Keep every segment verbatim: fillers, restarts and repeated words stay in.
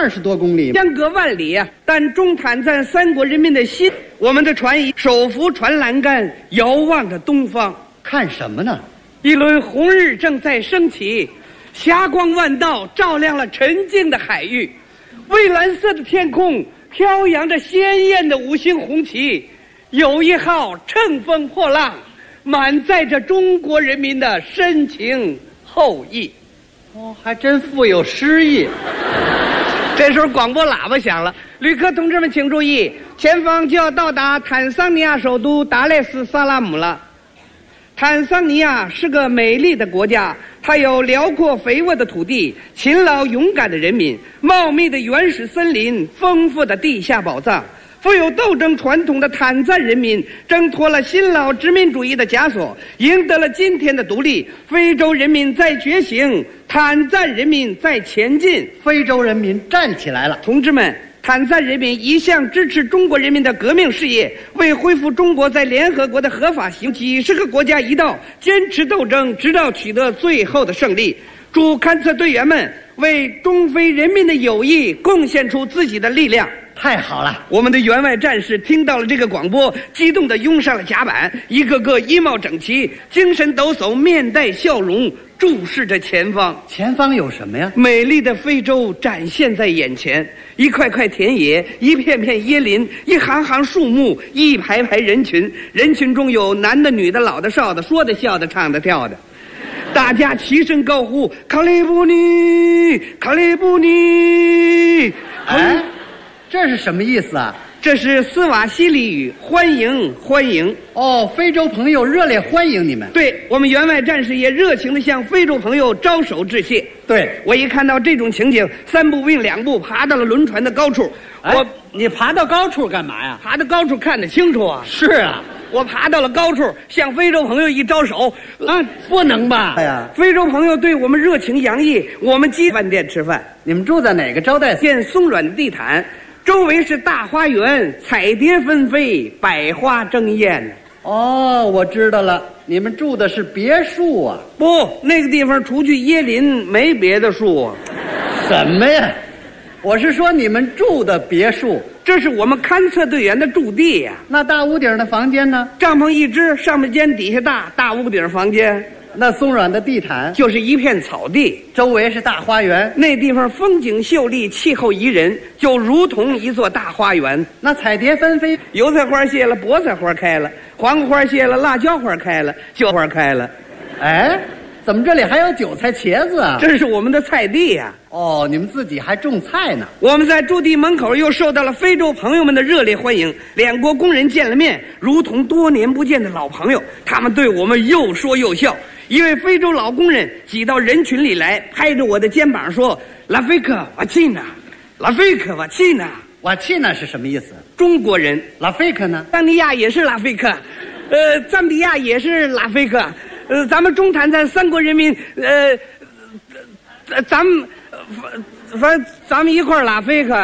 二十多公里， 相隔万里啊！但中坦赞三国人民的心，我们的船已手扶船栏杆，遥望着东方。 看什么呢？ 一轮红日正在升起，霞光万道，照亮了沉静的海域。蔚蓝色的天空飘扬着鲜艳的五星红旗，友谊号乘风破浪，满载着中国人民的深情厚谊。 哦，还真富有诗意。 这时候广播喇叭响了，旅客同志们请注意，前方就要到达坦桑尼亚首都达赖斯萨拉姆了。坦桑尼亚是个美丽的国家，它有辽阔肥沃的土地，勤劳勇敢的人民，茂密的原始森林，丰富的地下宝藏。富有斗争传统的坦赞人民挣脱了新老殖民主义的枷锁，赢得了今天的独立。非洲人民在觉醒，坦赞人民在前进。 非洲人民站起来了， 同志们，坦赞人民一向支持中国人民的革命事业，为恢复中国在联合国的合法性，几十个国家一道坚持斗争，直到取得最后的胜利。祝勘测队员们为中非人民的友谊贡献出自己的力量。 太好了！ 我们的员外战士听到了这个广播，激动地拥上了甲板，一个个衣帽整齐，精神抖擞，面带笑容，注视着前方。 前方有什么呀？ 美丽的非洲展现在眼前，一块块田野，一片片椰林，一行行树木，一排排人群。人群中有男的、女的、老的、少的，说的、笑的，唱的、跳的。大家齐声高呼：“卡利布尼，卡利布尼！” 哎，这是什么意思啊？ 这是斯瓦希里语，欢迎欢迎。 哦，非洲朋友热烈欢迎你们。 对，我们员外战士也热情地向非洲朋友招手致谢。 对， 我一看到这种情景，三步并两步爬到了轮船的高处。 哎、 我你爬到高处干嘛呀？ 爬到高处看得清楚啊。 是啊， 我爬到了高处，向非洲朋友一招手， 啊，不能吧？哎呀， 非洲朋友对我们热情洋溢。我们进饭店吃饭， 你们住在哪个招待所？ 见松软的地毯，周围是大花园，彩蝶纷飞，百花争艳。 哦，我知道了，你们住的是别墅啊？ 不，那个地方除去椰林没别的树啊。 什么呀？我是说你们住的别墅， 这是我们勘测队员的驻地呀、啊。 那大屋顶的房间呢？ 帐篷一支，上面尖底下大，大屋顶房间。 那松软的地毯就是一片草地， 周围是大花园。 那地方风景秀丽，气候宜人，就如同一座大花园。 那彩蝶纷飞， 油菜花谢了，菠菜花开了，黄瓜花谢了，辣椒花开了，椒花开了。 哎，怎么这里还有韭菜、茄子啊？ 这是我们的菜地呀、 啊！哦，你们自己还种菜呢。 我们在驻地门口又受到了非洲朋友们的热烈欢迎，两国工人见了面，如同多年不见的老朋友。他们对我们又说又笑。一位非洲老工人挤到人群里来，拍着我的肩膀说：“拉菲克瓦契纳，拉菲克瓦契纳。” 瓦契纳是什么意思？ 中国人。 拉菲克呢？ 当地亚也是拉菲克，呃，赞比亚也是拉菲克，呃，咱们中坦赞三国人民，呃，咱们反正咱们一块儿拉菲克。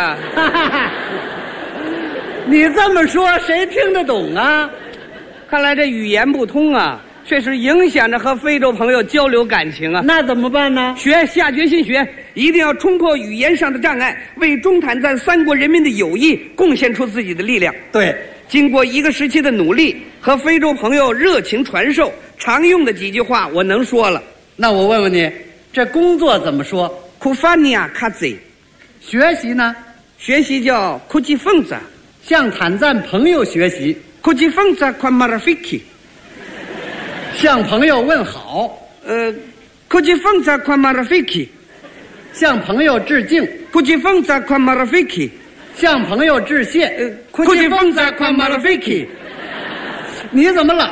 你这么说，谁听得懂啊？ 看来这语言不通啊。确实影响着和非洲朋友交流感情啊！ 那怎么办呢？ 学，下决心学，一定要冲破语言上的障碍，为中坦赞三国人民的友谊贡献出自己的力量。 对， 经过一个时期的努力和非洲朋友热情传授，常用的几句话我能说了。 那我问问你，这工作怎么说？ 库法尼亚卡兹。 学习呢？ 学习叫库吉凤子。 向坦赞朋友学习。 库吉凤子夸马拉菲基。 向朋友问好， 呃，库吉凤子夸马拉菲基； 向朋友致敬， 库吉凤子夸马拉菲基； 向朋友致谢， 呃，库吉凤子夸马拉菲基。 你怎么老